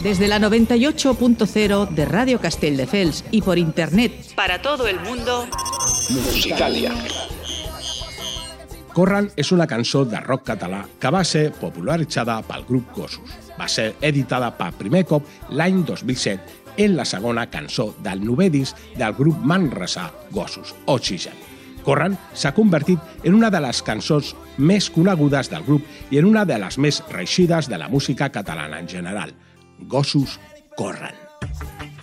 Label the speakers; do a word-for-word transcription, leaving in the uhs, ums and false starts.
Speaker 1: Desde la noventa y ocho punto cero de Radio Castelldefels y por internet para todo el mundo,
Speaker 2: Musicalia.
Speaker 3: Corran és una cançó de rock català que va ser popularitzada pel grup Gossos. Va ser editada per primer cop l'any dos mil set en la segona cançó del novè disc del grup manresà Gossos, Oxigen. Corran s'ha convertit en una de les cançons més conegudes del grup i en una de les més reeixides de la música catalana en general. Gossos corren.